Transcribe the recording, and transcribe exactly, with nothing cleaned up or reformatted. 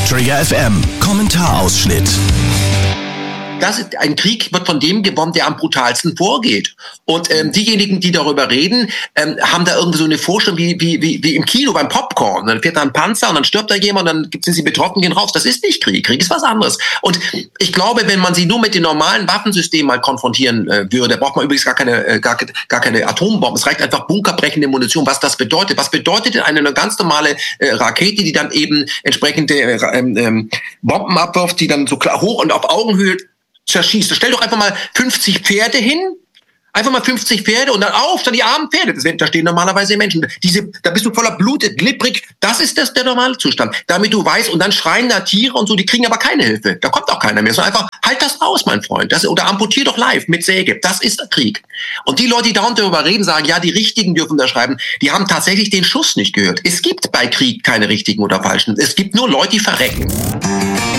Trigger F M Kommentarausschnitt. Das ist, ein Krieg wird von dem gewonnen, der am brutalsten vorgeht. Und ähm, diejenigen, die darüber reden, ähm, haben da irgendwie so eine Vorstellung wie, wie, wie, wie im Kino beim Popcorn. Und dann fährt da ein Panzer und dann stirbt da jemand und dann sind sie betroffen, gehen raus. Das ist nicht Krieg. Krieg ist was anderes. Und ich glaube, wenn man sie nur mit den normalen Waffensystemen mal konfrontieren äh, würde, braucht man übrigens gar keine, äh, gar, gar keine Atombomben. Es reicht einfach bunkerbrechende Munition. Was das bedeutet? Was bedeutet denn eine, eine ganz normale äh, Rakete, die dann eben entsprechende äh, äh, Bomben abwirft, die dann so klar hoch und auf Augenhöhe zerschießt. Stell doch einfach mal fünfzig Pferde hin, einfach mal fünfzig Pferde und dann auf, dann die armen Pferde. Das, da stehen normalerweise Menschen. Diese, da bist du voller Blut, glibberig. Das ist das der normale Zustand. Damit du weißt, und dann schreien da Tiere und so, die kriegen aber keine Hilfe. Da kommt auch keiner mehr. Sondern einfach, halt das aus, mein Freund. Das, oder amputier doch live mit Säge. Das ist Krieg. Und die Leute, die dauernd darüber reden, sagen, ja, die Richtigen dürfen da schreiben, die haben tatsächlich den Schuss nicht gehört. Es gibt bei Krieg keine Richtigen oder Falschen. Es gibt nur Leute, die verrecken.